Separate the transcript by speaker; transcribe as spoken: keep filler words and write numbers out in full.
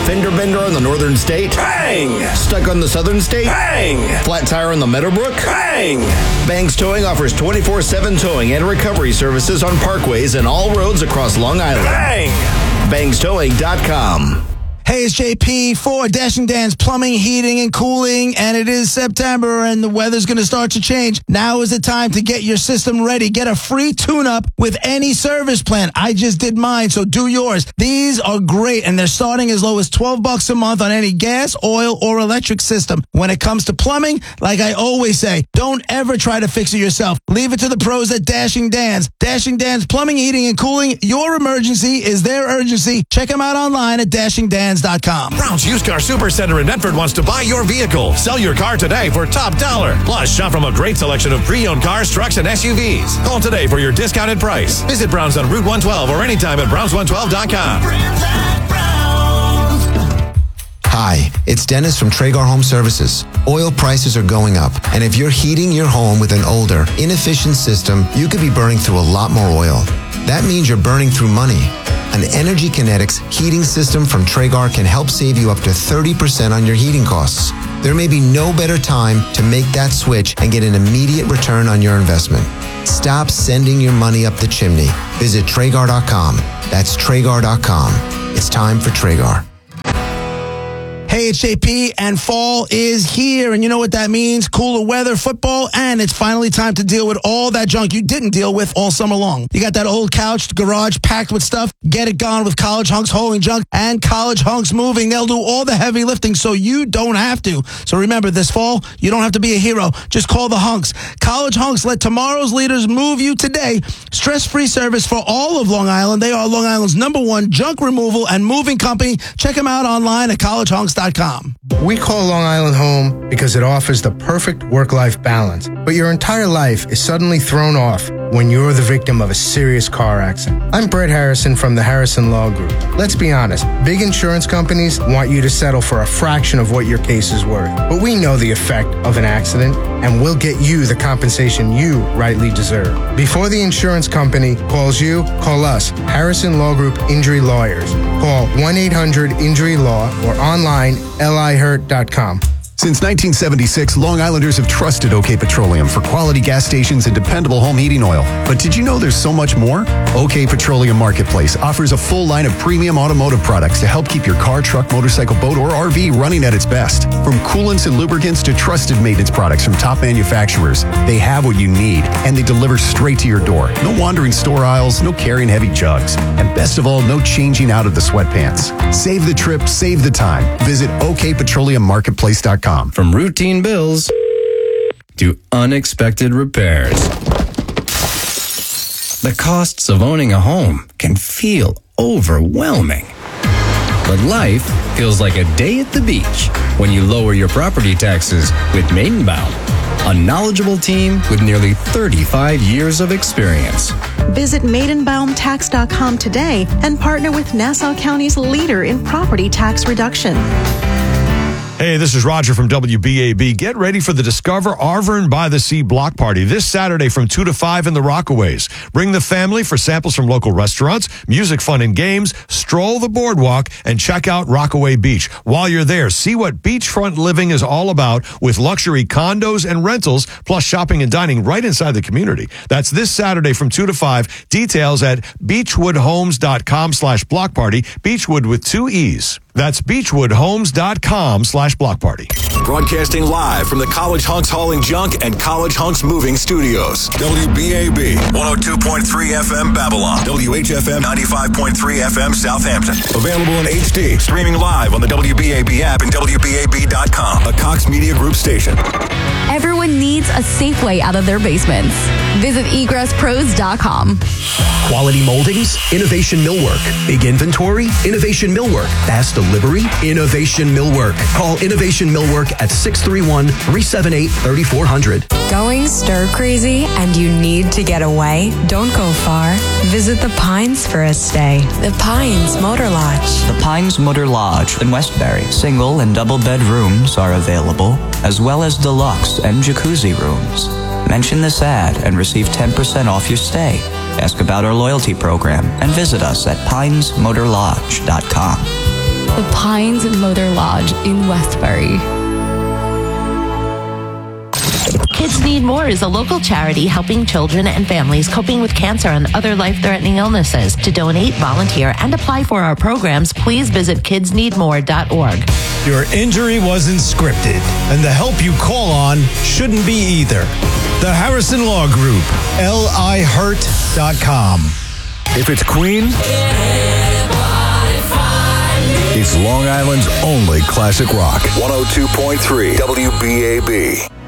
Speaker 1: Fender bender on the northern state?
Speaker 2: Bang!
Speaker 1: Stuck on the southern state?
Speaker 2: Bang!
Speaker 1: Flat tire on the Meadowbrook?
Speaker 2: Bang!
Speaker 1: Banks Towing offers twenty-four seven towing and recovery services on parkways and all roads across Long Island.
Speaker 2: Bang!
Speaker 1: banks towing dot com.
Speaker 3: Hey, it's J P for Dashing Dan's Plumbing, Heating, and Cooling, and it is September, and the weather's going to start to change. Now is the time to get your system ready. Get a free tune-up with any service plan. I just did mine, so do yours. These are great, and they're starting as low as twelve bucks a month on any gas, oil, or electric system. When it comes to plumbing, like I always say, don't ever try to fix it yourself. Leave it to the pros at Dashing Dan's. Dashing Dan's Plumbing, Heating, and Cooling. Your emergency is their urgency. Check them out online at dashing dans dot com.
Speaker 4: Brown's Used Car Supercenter in Medford wants to buy your vehicle. Sell your car today for top dollar. Plus, shop from a great selection of pre-owned cars, trucks, and S U Vs. Call today for your discounted price. Visit Brown's on Route one twelve or anytime at browns one twelve dot com.
Speaker 5: Hi, it's Dennis from Traeger Home Services. Oil prices are going up, and if you're heating your home with an older, inefficient system, you could be burning through a lot more oil. That means you're burning through money. An Energy Kinetics heating system from Traeger can help save you up to thirty percent on your heating costs. There may be no better time to make that switch and get an immediate return on your investment. Stop sending your money up the chimney. Visit Traeger dot com. That's Traeger dot com. It's time for Traeger.
Speaker 3: Hey, it's J P, and fall is here, and you know what that means? Cooler weather, football, and it's finally time to deal with all that junk you didn't deal with all summer long. You got that old couch, garage packed with stuff? Get it gone with College Hunks Hauling Junk and College Hunks Moving. They'll do all the heavy lifting so you don't have to. So remember, this fall, you don't have to be a hero. Just call the Hunks. College Hunks let tomorrow's leaders move you today. Stress-free service for all of Long Island. They are Long Island's number one junk removal and moving company. Check them out online at college hunks dot com.
Speaker 6: We call Long Island home because it offers the perfect work-life balance. But your entire life is suddenly thrown off when you're the victim of a serious car accident. I'm Brett Harrison from the Harrison Law Group. Let's be honest, big insurance companies want you to settle for a fraction of what your case is worth. But we know the effect of an accident, and we'll get you the compensation you rightly deserve. Before the insurance company calls you, call us, Harrison Law Group Injury Lawyers. Call one eight hundred injury law or online L I hurt dot com.
Speaker 7: Since nineteen seventy-six, Long Islanders have trusted OK Petroleum for quality gas stations and dependable home heating oil. But did you know there's so much more? OK Petroleum Marketplace offers a full line of premium automotive products to help keep your car, truck, motorcycle, boat, or R V running at its best. From coolants and lubricants to trusted maintenance products from top manufacturers, they have what you need, and they deliver straight to your door. No wandering store aisles, no carrying heavy jugs, and best of all, no changing out of the sweatpants. Save the trip, save the time. Visit OK Petroleum Marketplace dot com.
Speaker 8: From routine bills to unexpected repairs, the costs of owning a home can feel overwhelming. But life feels like a day at the beach when you lower your property taxes with Maidenbaum, a knowledgeable team with nearly thirty-five years of experience.
Speaker 9: Visit maidenbaum tax dot com today and partner with Nassau County's leader in property tax reduction.
Speaker 10: Hey, this is Roger from W B A B. Get ready for the Discover Arvern by the Sea block party this Saturday from two to five in the Rockaways. Bring the family for samples from local restaurants, music, fun, and games, stroll the boardwalk, and check out Rockaway Beach. While you're there, see what beachfront living is all about with luxury condos and rentals, plus shopping and dining right inside the community. That's this Saturday from two to five. Details at beechwoodhomes.com slash block party. Beechwood with two E's. That's beechwoodhomes.com slash block party.
Speaker 4: Broadcasting live from the College Hunks Hauling Junk and College Hunks Moving Studios. W B A B, one oh two point three F M Babylon. W H F M, ninety-five point three F M Southampton. Available in H D. Streaming live on the W B A B app and W B A B dot com. A Cox Media Group station.
Speaker 11: Everyone needs a safe way out of their basements. Visit egress pros dot com.
Speaker 12: Quality moldings, Innovation Millwork. Big inventory, Innovation Millwork. Fast delivery, Innovation Millwork. Call Innovation Millwork at six three one, three seven eight, three four zero zero.
Speaker 13: Going stir crazy and you need to get away? Don't go far. Visit the Pines for a stay. The Pines Motor Lodge.
Speaker 14: The Pines Motor Lodge in Westbury. Single and double bed rooms are available, as well as deluxe and jacuzzi rooms. Mention this ad and receive ten percent off your stay. Ask about our loyalty program and visit us at pines motor lodge dot com.
Speaker 11: The Pines Motor Lodge in Westbury.
Speaker 2: Kids Need More is a local charity helping children and families coping with cancer and other life-threatening illnesses. To donate, volunteer, and apply for our programs, please visit kids need more dot org.
Speaker 15: Your injury wasn't scripted, and the help you call on shouldn't be either. The Harrison Law Group, L I hurt dot com.
Speaker 4: If it's Queen, it's Long Island's only classic rock. one oh two point three W B A B.